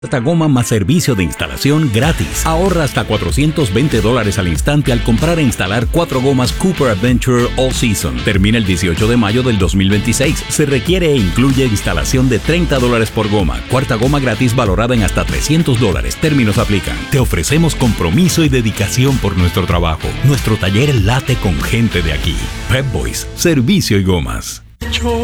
Cuarta goma más servicio de instalación gratis. Ahorra hasta $420 al instante al comprar e instalar 4 gomas Cooper Adventure All Season. Termina el 18 de mayo del 2026. Se requiere e incluye instalación de $30 por goma. Cuarta goma gratis valorada en hasta $300. Términos aplican. Te ofrecemos compromiso y dedicación por nuestro trabajo. Nuestro taller late con gente de aquí. Pep Boys, servicio y gomas.